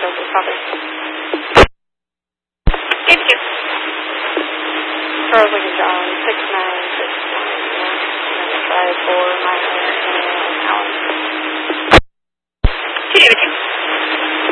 October, copy. Thank you. Charles Lincoln John, 6961, 5 4 Mile.